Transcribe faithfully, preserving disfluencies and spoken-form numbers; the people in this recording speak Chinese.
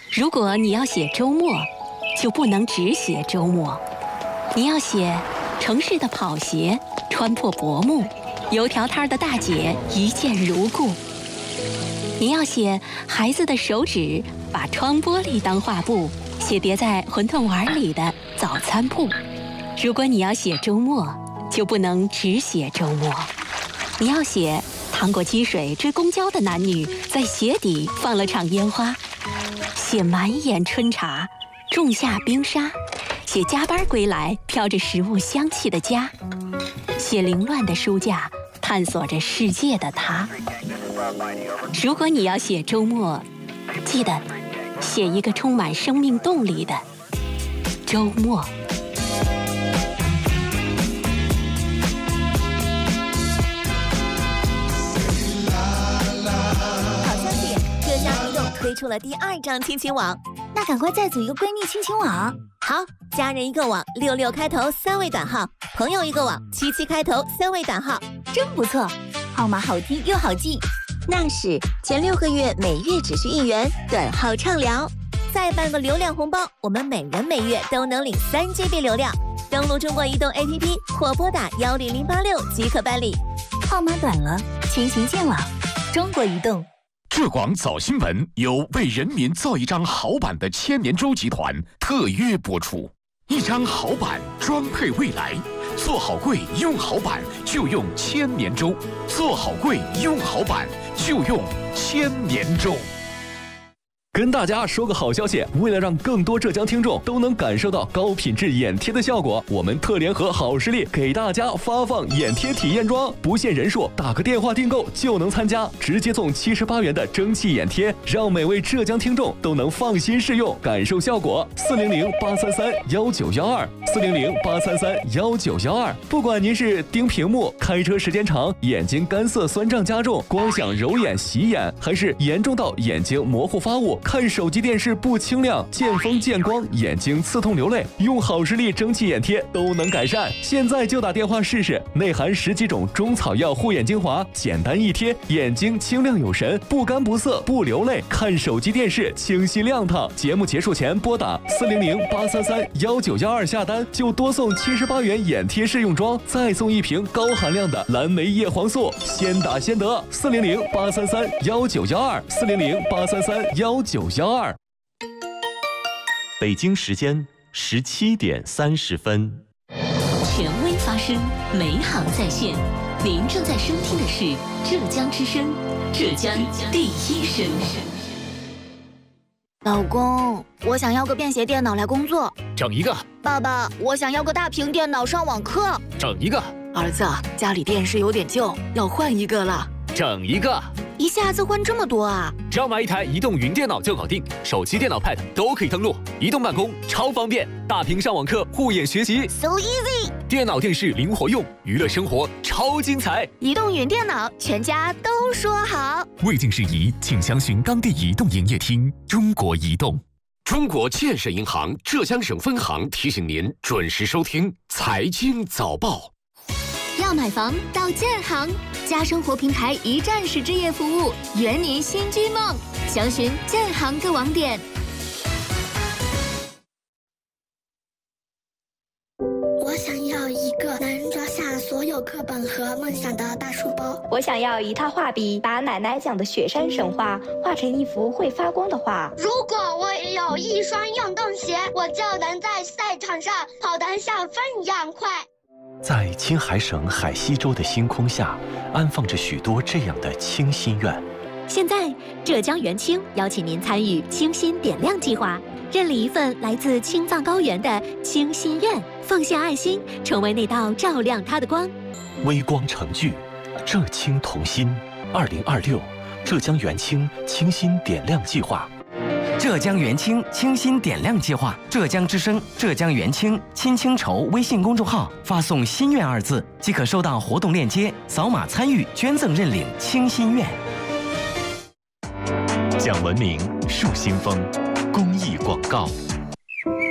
如果你要写周末，就不能只写周末。你要写城市的跑鞋穿破薄暮，油条摊的大姐一见如故。你要写孩子的手指把窗玻璃当画布，写叠在馄饨碗里的早餐铺。如果你要写周末，就不能只写周末。你要写趟过积水追公交的男女在鞋底放了场烟花，写满眼春茶仲夏冰沙，写加班归来飘着食物香气的家，写凌乱的书架探索着世界的他。如果你要写周末，记得写一个充满生命动力的周末。 好消息，浙江移动推出了第二张亲情网， 那赶快再组一个闺蜜亲情网。 好，家人一个网，六六开头三位短号；朋友一个网，七七开头三位短号， 真不错，号码好听又好记。 那是前六个月每月只需一元，短号畅聊，再办个流量红包，我们每人每月都能领三 G B 流量。登录中国移动 A P P 或拨打幺零零八六即可办理。 号码短了，亲情见网，中国移动。 浙广早新闻由为人民造一张好版的千年舟集团特约播出，一张好版装配未来。做好柜用好版就用千年舟，做好柜用好版就用千年舟。 跟大家说个好消息，为了让更多浙江听众都能感受到高品质眼贴的效果，我们特联合好视力给大家发放眼贴体验装，不限人数，打个电话订购就能参加，直接送七十八元的蒸汽眼贴，让每位浙江听众都能放心试用，感受效果。四零零八三三幺九幺二，四零零八三三幺九幺二。不管您是盯屏幕、开车时间长、眼睛干涩酸胀加重、光想揉眼洗眼，还是严重到眼睛模糊发雾、看手机电视不清亮、见风见光、眼睛刺痛流泪，用好视力蒸汽眼贴都能改善。现在就打电话试试，内含十几种中草药护眼精华，简单一贴，眼睛清亮有神，不干不涩不流泪，看手机电视清晰亮堂。节目结束前拨打四零零八三三幺九幺二下单，就多送七十八元眼贴试用装，再送一瓶高含量的蓝莓叶黄素，先打先得。四零零八三三幺九幺二，四零零八三三幺九幺二。 北京时间十七点三十分。 权威发声，美好在线。您正在收听的是浙江之声，浙江第一声。 老公，我想要个便携电脑来工作。 整一个。 爸爸，我想要个大屏电脑上网课。 整一个。 儿子，家里电视有点旧，要换一个了。 整一个。 一下子换这么多啊？ 只要买一台移动云电脑就搞定，手机、电脑、Pad 都可以登录，移动办公超方便，大屏上网课、护眼学习 ，so easy。 电脑、电视灵活用，娱乐生活超精彩。 移动云电脑，全家都说好。 未经事宜，请详询当地移动营业厅。中国移动。中国建设银行浙江省分行提醒您准时收听财经早报。 要买房到建行，家生活平台一站式置业服务，圆您新居梦。详询建行各网点。 我想要一个能装下所有课本和梦想的大书包。 我想要一套画笔，把奶奶讲的雪山神话画成一幅会发光的画。 如果我有一双运动鞋，我就能在赛场上跑得像风一样快。 在青海省海西州的星空下，安放着许多这样的清心愿。 现在，浙江元清邀请您参与清心点亮计划，认领一份来自青藏高原的清心愿，奉献爱心，成为那道照亮它的光。 微光成炬，浙青同心。二零二六，浙江元清清心点亮计划。 浙江元清清心点亮计划，浙江之声、浙江元清亲清筹微信公众号发送“心愿”二字，即可收到活动链接，扫码参与捐赠认领清心愿。 讲文明，树新风，公益广告。